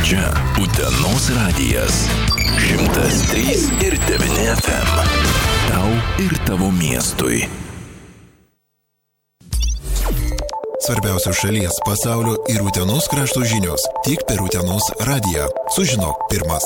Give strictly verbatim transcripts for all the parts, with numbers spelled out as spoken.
Čia Utenos radijas. šimtas trys ir devyni F M. Tau ir tavo miestui. Svarbiausios šalies, pasaulio ir Utenos krašto žinios. Tik per Utenos radiją. Sužinok pirmas.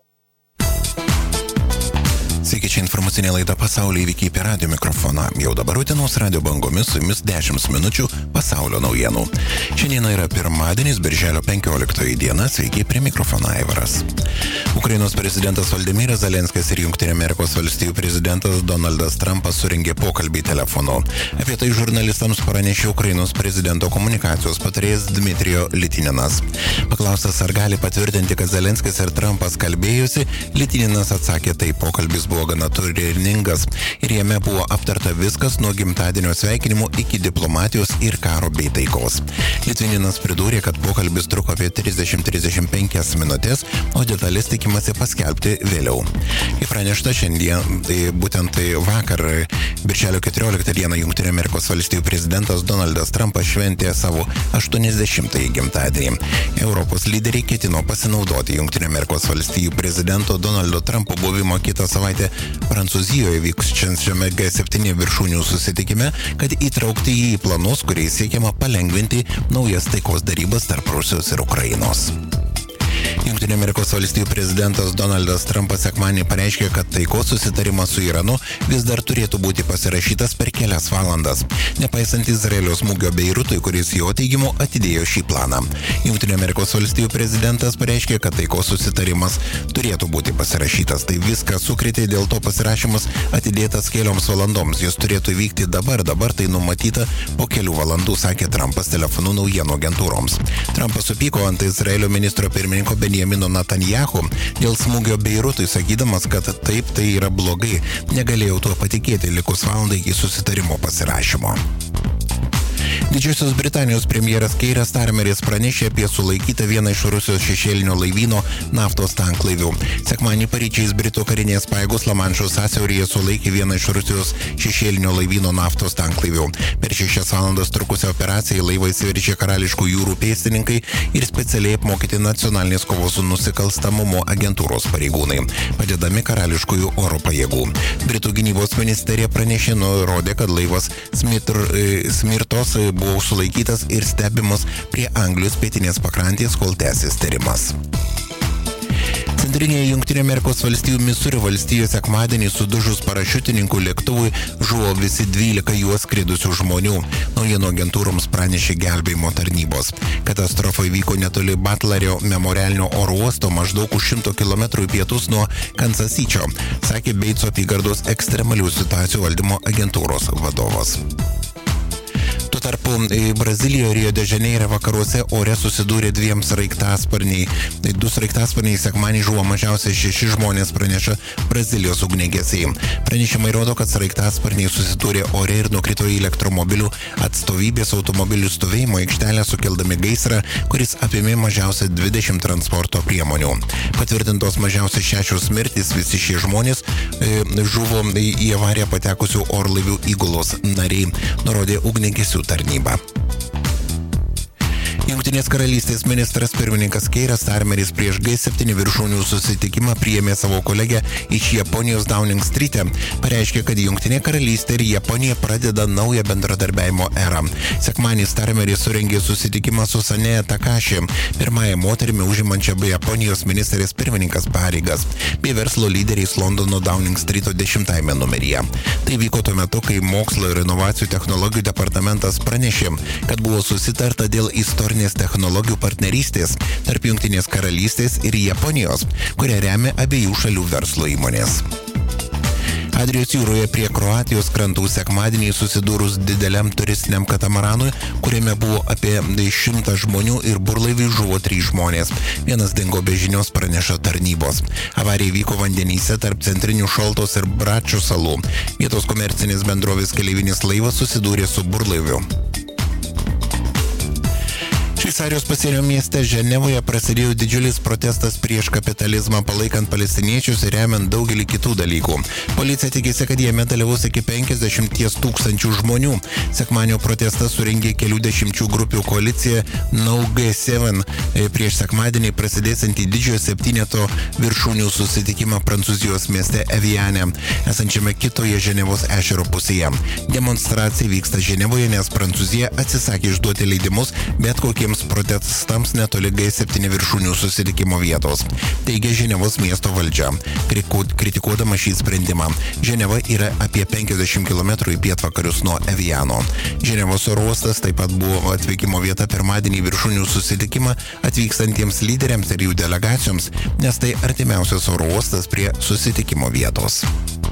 Sveiki, čia informacinė laida Pasaulio įvykiai per radio mikrofoną. Jau dabar Utenos radio bangomis su jumis dešimt minučių pasaulio naujienų. Šiandien yra pirmadienis, birželio penkioliktoji diena. Sveiki, prie mikrofono Aivaras. Ukrainos prezidentas Valdemiras Zelenskis ir Jungtinių Amerikos valstijų prezidentas Donaldas Trumpas surengė pokalbį telefonu. Apie tai žurnalistams pranešė Ukrainos prezidento komunikacijos patarėjas Dmitrijo Litininas. Paklaustas, ar gali patvirtinti, kad Zelenskis ir Trumpas kalbėjosi, Litininas atsakė, tai pokalbis buvo gana turiningas ir jame buvo aptarta viskas nuo gimtadienio sveikinimų iki diplomatijos ir karo bei taikos. Litvininas pridūrė, kad pokalbis truko apie trisdešimt iki trisdešimt penkias minutės, o detalės tikimasi paskelbti vėliau. Kaip pranešta šiandien, tai būtent tai vakar, birželio keturioliktą dieną, Jungtinių Amerikos valstijų prezidentas Donaldas Trumpas šventė savo aštuoniasdešimtąjį gimtadienį. Europos lyderiai ketino pasinaudoti Jungtinių Amerikos valstijų prezidento Donaldo Trumpo buvimo kitą savaitę Prancūzijoje vyksiančiame G septyni viršūnių susitikime, kad įtraukti jį į planus, kuriais siekiama palengvinti naujas taikos darybas tarp Rusijos ir Ukrainos. Jungtinių Amerikos valstijų prezidentas Donaldas Trumpas sekmadienį pareiškė, kad taikos susitarimas su Iranu vis dar turėtų būti pasirašytas per kelias valandas, nepaisant Izraelio smūgio Beirutui, kuris jo teigimu atidėjo šį planą. Jungtinių Amerikos valstijų prezidentas pareiškė, kad taikos susitarimas turėtų būti pasirašytas. Tai viską sukrėtė, dėl to pasirašymas atidėtas kelioms valandoms. Jis turėtų vykti dabar, dabar tai numatyta po kelių valandų, sakė Trumpas telefonu naujienų agentūroms. Trumpas supyko ant Izraelio ministro pirmininko Benjamino Netanyahu dėl smūgio Beirutui, sakydamas, kad taip, tai yra blogai. Negalėjau tuo patikėti likus valandai iki susitarimo pasirašymo. Didžiosios Britanijos premjeras Keiras Starmeris pranešė apie sulaikytą vieną iš Rusijos šešėlinio laivyno naftos tanklaivių. Sekmadienį paryčiais Britų karinės pajėgos Lamanšo sąsiauryje sulaikė vieną iš Rusijos šešėlinio laivyno naftos tanklaivių. Per šešias valandas trukusią operaciją į laivą įsiveržė Karališkų jūrų pėstininkai ir specialiai apmokyti nacionalinės kovos su nusikalstamumo agentūros pareigūnai, padedami Karališkųjų oro pajėgų. Britų gynybos ministerija pranešė, nurodė, kad laivas Smitr, Smirtos buvo sulaikytas ir stebimas prie Anglijos pietinės pakrantės, kol tęsis tyrimas. Centrinėje Jungtinių Amerikos valstijų Misūrio valstijoje sekmadienį sudužus parašiutininkų lėktuvui žuvo visi dvylika juo skridusių žmonių. Naujienų agentūroms pranešė gelbėjimo tarnybos. Katastrofa įvyko netoli Butlerio memorialinio oro uosto maždaug už šimto kilometrų į pietus nuo Kansasyčio, sakė Beitso apygardos ekstremalių situacijų valdymo agentūros vadovas. Tuo tarpu Brazilijoje Rio de Janeire vakaruose ore susidūrė dviem sraigtasparniai. Du sraigtasparniai sekmadienį žuvo mažiausiai šeši žmonės, praneša Brazilijos ugniagesiai. Pranešimai rodo, kad sraigtasparniai susidūrė ore ir nukrito į elektromobilių atstovybės automobilių stovėjimo aikštelę, sukeldami gaisrą, kuris apėmė mažiausiai dvidešimt transporto priemonių. Patvirtintos mažiausiai šešios mirtys, visi šie žmonės e, žuvo į avariją patekusių orlaivių įgulos nariai, nurodė ugniagesių tarnyba. Jungtinės karalystės ministras pirmininkas Keiras Starmeris prieš G septyni viršūnių susitikimą priėmė savo kolegę iš Japonijos Downing Street'e. Pareiškė, kad Jungtinė karalystė ir Japonija pradeda naują bendradarbiavimo erą. Sekmadienį Starmeris surengė susitikimą su Sanee Takashi, pirmąją moterimi užimančią Japonijos ministrės pirmininkas pareigas, bei verslo lyderiais Londono Downing Street'o dešimtajame numeryje. Tai vyko tuo metu, kai mokslo ir inovacijų technologijų departamentas pranešė, kad buvo susitarta dėl istorinės technologijų partnerystės tarp Jungtinės karalystės ir Japonijos, kurią remia abiejų šalių verslo įmonės. Adrijos jūroje prie Kroatijos krantų sekmadienį susidūrus dideliam turistiniam katamaranui, kuriame buvo apie šimtas žmonių ir burlaiviui žuvo trys žmonės. Vienas dingo be žinios, praneša tarnybos. Avarija vyko vandenyse tarp centrinių Šoltos ir Bračio salų. Vietos komercinės bendrovės keleivinis laivas susidūrė su burlaiviu. Šveicarijos pasienio mieste Ženevoje prasidėjo didžiulis protestas prieš kapitalizmą, palaikant palestiniečius ir remiant daugelį kitų dalykų. Policija tikisi, kad jame dalyvaus iki penkiasdešimt tūkstančių žmonių. Sekmadienio protestą surengė kelių dešimčių grupių koalicija No G sedem prieš sekmadienį prasidėsiantį didžiojo septyneto viršūnių susitikimą Prancūzijos mieste Eviane, esančiame kitoje Ženevos ešero pusėje. Demonstracija vyksta Ženevoje, nes Prancūzija atsisakė išduoti leidimus bet kokiems protestams netoli G septyni viršūnių susitikimo vietos, teigia Ženevos miesto valdžia, kritikuodama šį sprendimą. Ženeva yra apie penkiasdešimt kilometrų į pietvakarius nuo Eviano. Ženevos oro uostas taip pat buvo atvykimo vieta pirmadienį viršūnių susitikimą atvykstantiems lyderiams ir jų delegacijoms, nes tai artimiausias oro uostas prie susitikimo vietos.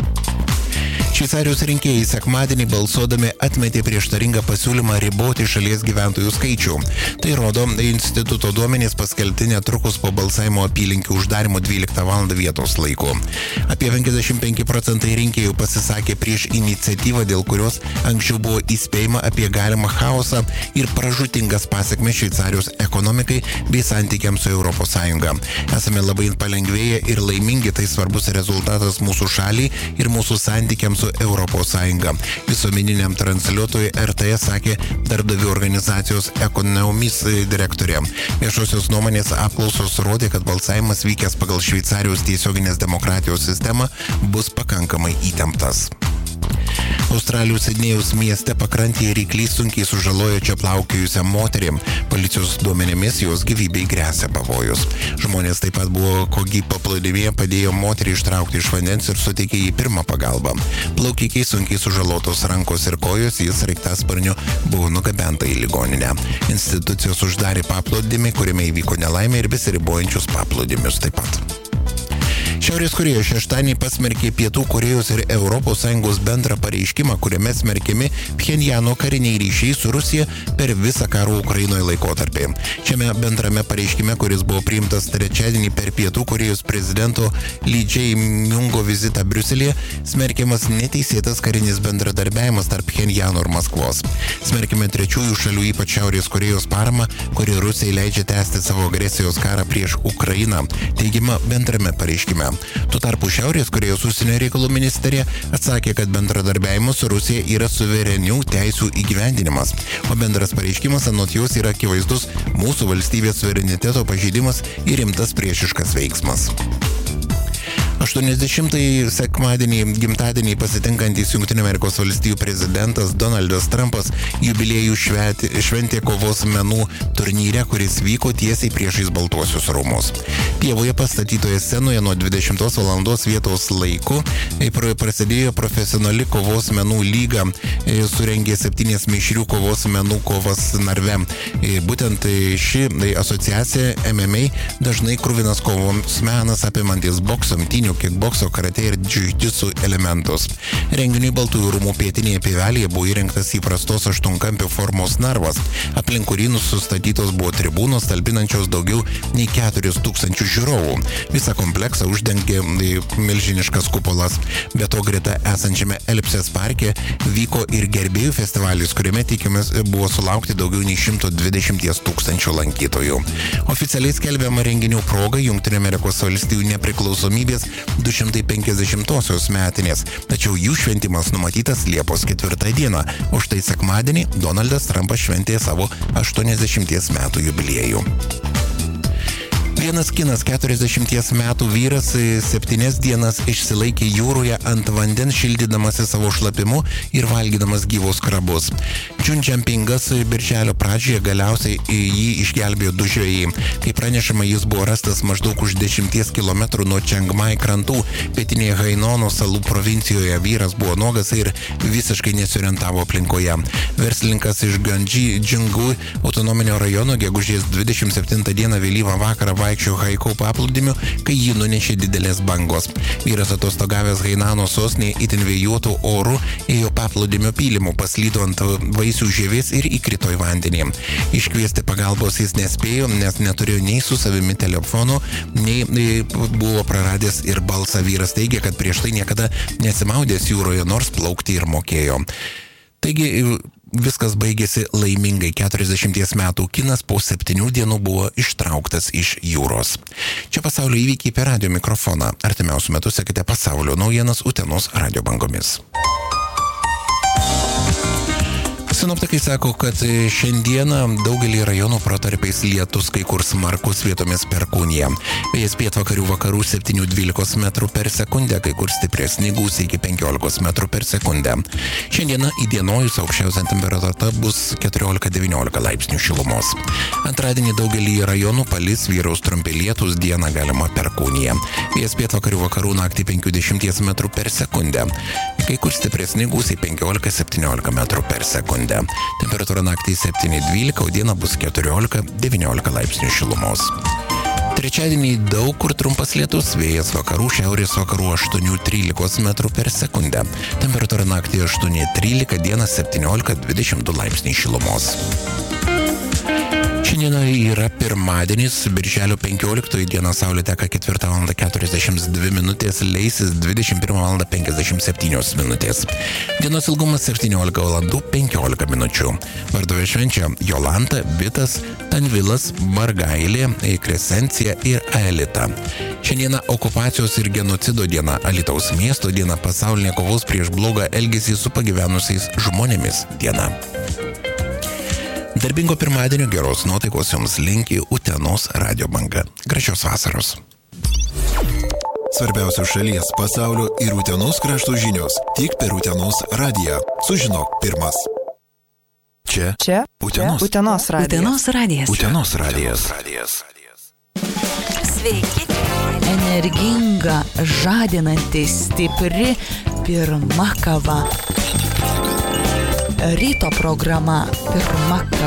Šveicarijos rinkėjai sekmadienį balsuodami atmetė prieštaringą pasiūlymą riboti šalies gyventojų skaičių. Tai rodo instituto duomenys paskelbti netrukus po balsavimo apylinkių uždarimo dvyliktą valandą vietos laiku. Apie penkiasdešimt penki procentai rinkėjų pasisakė prieš iniciatyvą, dėl kurios anksčiau buvo įspėjama apie galimą chaosą ir pražūtingas pasekmes Šveicarijos ekonomikai bei santykiams su Europos Sąjunga. Esame labai palengvėję ir laimingi, tai svarbus rezultatas mūsų šaliai ir mūsų santykiams su Europos Sąjunga. Visuomeniniam transliuotojui R T S sakė darbdavių organizacijos Economis direktorė. Viešosios nuomonės apklausos rodė, kad balsavimas vykęs pagal Šveicarijos tiesioginės demokratijos sistemą bus pakankamai įtemptas. Australijos Sidnėjaus mieste pakrantėje ryklys sunkiai sužalojo čia plaukiojusią moterį. Policijos duomenimis jos gyvybei gresia pavojus. Žmonės taip pat buvo kogi paplūdimyje, padėjo moterį ištraukti iš vandens ir suteikė jai pirmą pagalbą. Plaukikai sunkiai sužalotos rankos ir kojos, jis sraigtasparniu buvo nugabenta į ligoninę. Institucijos uždarė paplūdimį, kuriame įvyko nelaimė, ir besiribojančius paplūdimius taip pat. Šiaurės Korėja šeštadienį pasmerkė Pietų Korėjos ir Europos Sąjungos bendrą pareiškimą, kuriame smerkiami Pchenjano kariniai ryšiai su Rusija per visą karo Ukrainoje laikotarpį. Šiame bendrame pareiškime, kuris buvo priimtas trečiadienį per Pietų Korėjos prezidento Lee Jae-myungo vizitą Briuselyje, smerkiamas neteisėtas karinis bendradarbiavimas tarp Pchenjano ir Maskvos. Smerkime trečiųjų šalių, ypač Šiaurės Korėjos paramą, kuri Rusijai leidžia tęsti savo agresijos karą prieš Ukrainą, teigiama bendrame pareiškime. Tuo tarpu Šiaurės Korėjos užsienio reikalų ministerija atsakė, kad bendradarbiavimas su Rusija yra suverenių teisių įgyvendinimas, o bendras pareiškimas anot jos yra akivaizdus mūsų valstybės suvereniteto pažeidimas ir rimtas priešiškas veiksmas. aštuoniasdešimtąjį sekmadienį gimtadienį pasitinkantis Jungtinių Amerikos valstijų prezidentas Donaldas Trumpas jubiliejų šventė, šventė kovos menų turnyre, kuris vyko tiesiai priešais Baltuosius rūmus. Pievoje pastatytoje scenoje nuo dvidešimtos valandos vietos laiku prasidėjo profesionali kovos menų lyga, surengė septynės mišrių kovos menų kovas narve. Būtent ši asociacija M M A dažnai kruvinas kovos menas apimantis bokso, imtynių, kickbokso, karate ir džiudžitsu elementus. Renginiui Baltųjų rūmų pietinėje pievelėje buvo įrengtas įprastos aštuonkampio formos narvas, aplink kurį sustatytos buvo tribūnos, talpinančios daugiau nei keturis tūkstančius žiūrovų. Visą kompleksą uždengė milžiniškas kupolas. Be to, greta esančiame Elipsės parke vyko ir gerbėjų festivalis, kuriame tikimės buvo sulaukti daugiau nei šimto dvidešimt tūkstančių lankytojų. Oficialiai skelbiama renginių proga Jungtinių Amerikos valstijų nepriklausomybės du šimtai penkiasdešimtosios metinės, tačiau jų šventimas numatytas Liepos ketvirtą dieną, o štai sekmadienį Donaldas Trumpas šventė savo aštuoniasdešimties metų jubiliejų. Vienas kinas keturiasdešimties metų vyras septynias dienas išsilaikė jūroje ant vandens, šildydamasi savo šlapimu ir valgydamas gyvus krabus. Čiun Džempingas birželio pradžioje galiausiai jį išgelbėjo du žvejai. Kaip pranešama, jis buvo rastas maždaug už dešimties kilometrų nuo Čiangmai krantų, pietinėje Hainono salų provincijoje. Vyras buvo nuogas ir visiškai nesiorientavo aplinkoje. Verslininkas iš Ganji Džingų autonominio rajono gegužės dvidešimt septintą dieną vėlyvą vakarą vaikščiojo Haikau paplūdimiu, kai jį nunešė didelės bangos. Vyras atostogavęs Hainano sostinėje itin vėjuotų orų ėjo paplūdimio pylimu, paslydo ant vaisių žievės ir įkrito į vandenį. Iškviesti pagalbos jis nespėjo, nes neturėjo nei su savimi telefono, nei buvo praradęs ir balsą. Vyras teigia, kad prieš tai niekada nesimaudęs jūroje, nors plaukti ir mokėjo. Taigi, viskas baigėsi laimingai. keturiasdešimties metų kinas po septynių dienų buvo ištrauktas iš jūros. Čia pasaulio įvykiai per radio mikrofoną. Artimiausiu metu sekite pasaulio naujienas Utenos radio bangomis. Sinoptikai sako, kad šiandieną daugelį rajonų protarpiais lietus, kai kur smarkus, vietomis perkūnija. Vėjas pietvakarių vakarų septynių dvylikos metrų per sekundę, kai kur stipresni gūsiai iki penkiolikos metrų per sekundę. Šiandieną įdienojus aukščiausia temperatūra bus keturiolika devyniolika laipsnių šilumos. Antradienį daugelį rajonų palis, vyraus trumpi lietus, dieną galima perkūnija. Vėjas pietvakarių vakarų naktį penkiasdešimt metrų per sekundę, kai kur stipresni gūsiai penkiolika septyniolika metrų per sekundę. Temperatūra naktį septyni dvylika, o dieną bus keturiolika devyniolika laipsnių šilumos. Trečiadienį daug kur trumpas lietus, vėjas vakarų, šiaurės vakarų aštuoni trylika metrų per sekundę. Temperatūra naktį aštuoni trylika, dieną septyniolika dvidešimt du laipsniai šilumos. Šiandien yra pirmadienis, birželio penkioliktoji diena, saulė teka ketvirtą valandą keturiasdešimt dvi minutės, leisis dvidešimt pirmą valandą penkiasdešimt septynios minutės. Dienos ilgumas septyniolika valandų penkiolika minučių. Varduvė švenčia Jolanta, Vitas, Tanvilas, Bargailė, Kresencija ir Aelita. Šiandieną okupacijos ir genocido diena, Alytaus miesto diena, pasaulinė kovos prieš blogą elgesį su pagyvenusiais žmonėmis diena. Darbingo pirmadienio, geros nuotaikos jums linki Utenos radio banga. Gražios vasaros. Svarbiausios šalies, pasaulio ir Utenos krašto žinios tik per Utenos radiją. Sužinok pirmas. Čia, Čia Utenos. Utenos radijas. Utenos radijas. Utenos radijas. Sveiki. Energinga, žadinanti, stipri, pirma kava. Ryto programa pirma kava.